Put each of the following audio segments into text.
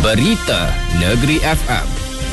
Berita Negeri FM.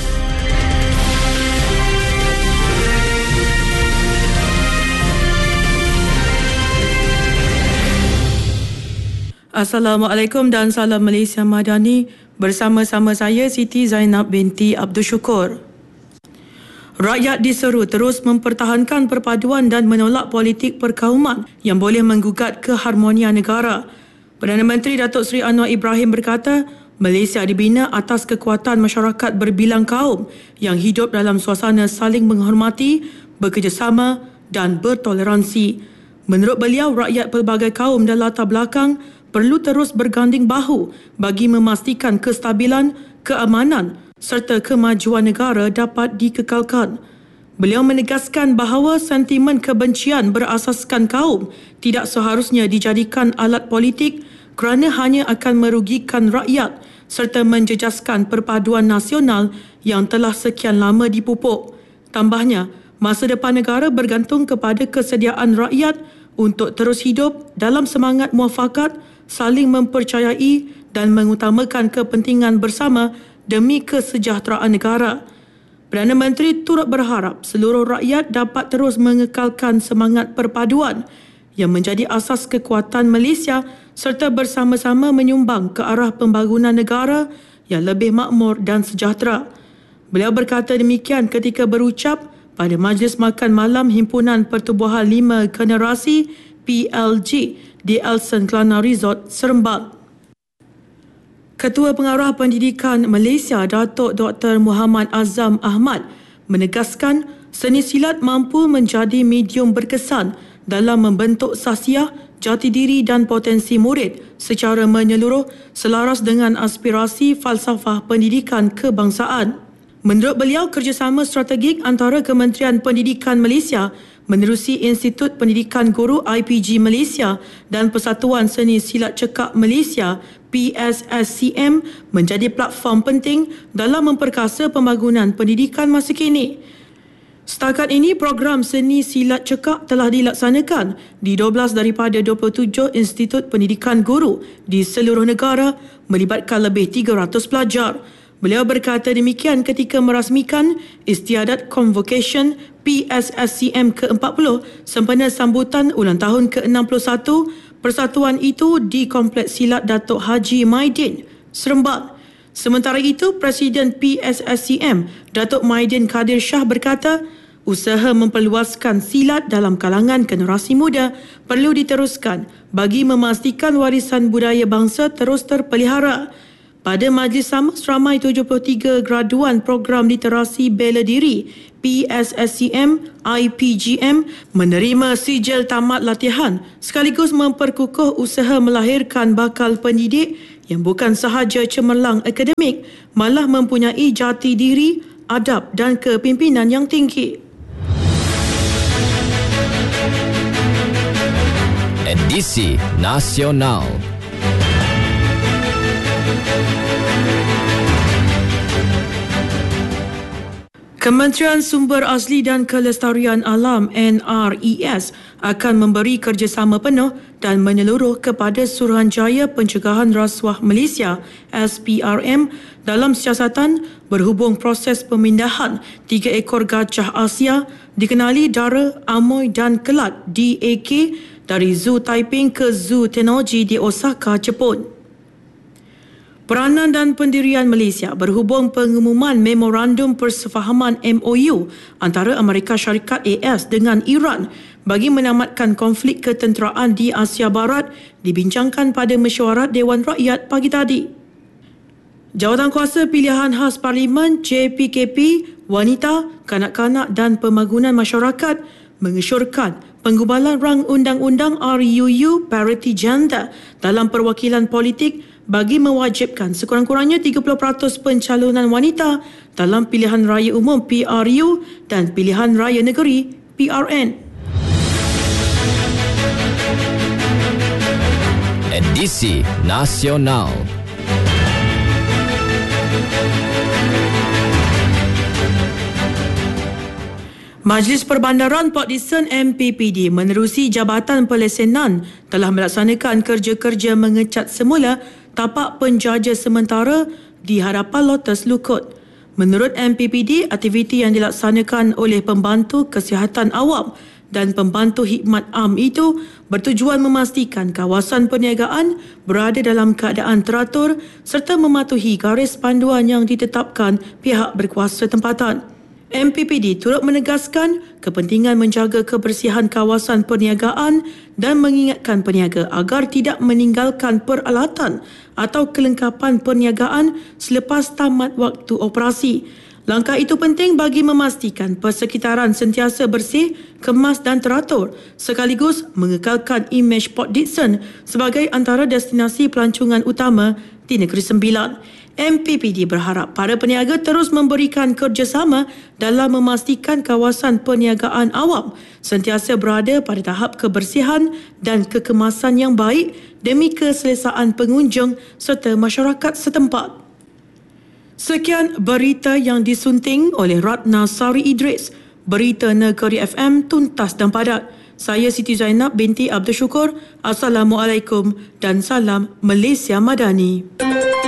Assalamualaikum dan salam Malaysia Madani. Bersama-sama saya Siti Zainab binti Abdul Syukur. Rakyat diseru terus mempertahankan perpaduan dan menolak politik perkauman yang boleh menggugat keharmonian negara. Perdana Menteri Datuk Seri Anwar Ibrahim berkata, Malaysia dibina atas kekuatan masyarakat berbilang kaum yang hidup dalam suasana saling menghormati, bekerjasama dan bertoleransi. Menurut beliau, rakyat pelbagai kaum dan latar belakang perlu terus berganding bahu bagi memastikan kestabilan, keamanan serta kemajuan negara dapat dikekalkan. Beliau menegaskan bahawa sentimen kebencian berasaskan kaum tidak seharusnya dijadikan alat politik kerana hanya akan merugikan rakyat serta menjejaskan perpaduan nasional yang telah sekian lama dipupuk. Tambahnya, masa depan negara bergantung kepada kesediaan rakyat untuk terus hidup dalam semangat muafakat, saling mempercayai dan mengutamakan kepentingan bersama demi kesejahteraan negara. Perdana Menteri turut berharap seluruh rakyat dapat terus mengekalkan semangat perpaduan yang menjadi asas kekuatan Malaysia serta bersama-sama menyumbang ke arah pembangunan negara yang lebih makmur dan sejahtera. Beliau berkata demikian ketika berucap pada Majlis Makan Malam Himpunan Pertubuhan 5 Generasi PLG di Elson Kelana Resort, Seremban. Ketua Pengarah Pendidikan Malaysia Datuk Dr. Muhammad Azam Ahmad menegaskan seni silat mampu menjadi medium berkesan dalam membentuk sahsiah, jati diri dan potensi murid secara menyeluruh selaras dengan aspirasi falsafah pendidikan kebangsaan. Menurut beliau, kerjasama strategik antara Kementerian Pendidikan Malaysia menerusi Institut Pendidikan Guru IPG Malaysia dan Persatuan Seni Silat Cekak Malaysia PSSCM menjadi platform penting dalam memperkasa pembangunan pendidikan masa kini. Setakat ini, program Seni Silat Cekak telah dilaksanakan di 12 daripada 27 Institut Pendidikan Guru di seluruh negara melibatkan lebih 300 pelajar. Beliau berkata demikian ketika merasmikan Istiadat Convocation PSSCM ke-40 sempena sambutan ulang tahun ke-61 persatuan itu di Kompleks Silat Datuk Haji Maidin, Seremban. Sementara itu, Presiden PSSCM Datuk Maidin Kadir Shah berkata, usaha memperluaskan silat dalam kalangan generasi muda perlu diteruskan bagi memastikan warisan budaya bangsa terus terpelihara. Pada majlis sama, seramai 73 graduan program literasi bela diri PSSCM IPGM menerima sijil tamat latihan sekaligus memperkukuh usaha melahirkan bakal pendidik yang bukan sahaja cemerlang akademik, malah mempunyai jati diri, adab dan kepimpinan yang tinggi. Edisi Nasional. Kementerian Sumber Asli dan Kelestarian Alam NRES akan memberi kerjasama penuh dan menyeluruh kepada Suruhanjaya Pencegahan Rasuah Malaysia SPRM dalam siasatan berhubung proses pemindahan 3 ekor gajah Asia dikenali Dara, Amoy dan Kelat DAK dari Zoo Taiping ke Zoo Teknologi di Osaka, Jepun. Peranan dan pendirian Malaysia berhubung pengumuman Memorandum Persefahaman MOU antara Amerika Syarikat AS dengan Iran bagi menamatkan konflik ketenteraan di Asia Barat dibincangkan pada mesyuarat Dewan Rakyat pagi tadi. Jawatankuasa Pilihan Khas Parlimen JPKP, Wanita, Kanak-kanak dan Pembangunan Masyarakat mengesyorkan penggubalan rang undang-undang RUU Parity Gender dalam perwakilan politik bagi mewajibkan sekurang-kurangnya 30% pencalonan wanita dalam pilihan raya umum PRU dan pilihan raya negeri PRN. Edisi Nasional. Majlis Perbandaran Port Dickson MPPD menerusi Jabatan Pelesenan telah melaksanakan kerja-kerja mengecat semula tapak penjaja sementara di hadapan Lotus Lukut. Menurut MPPD, aktiviti yang dilaksanakan oleh pembantu kesihatan awam dan pembantu khidmat am itu bertujuan memastikan kawasan perniagaan berada dalam keadaan teratur serta mematuhi garis panduan yang ditetapkan pihak berkuasa tempatan. MPPD turut menegaskan kepentingan menjaga kebersihan kawasan perniagaan dan mengingatkan peniaga agar tidak meninggalkan peralatan atau kelengkapan perniagaan selepas tamat waktu operasi. Langkah itu penting bagi memastikan persekitaran sentiasa bersih, kemas dan teratur sekaligus mengekalkan imej Port Dickson sebagai antara destinasi pelancongan utama di Negeri Sembilan. MPPD berharap para peniaga terus memberikan kerjasama dalam memastikan kawasan perniagaan awam sentiasa berada pada tahap kebersihan dan kekemasan yang baik demi keselesaan pengunjung serta masyarakat setempat. Sekian berita yang disunting oleh Ratna Sari Idris. Berita Negeri FM tuntas dan padat. Saya Siti Zainab binti Abdul Syukur. Assalamualaikum dan salam Malaysia Madani.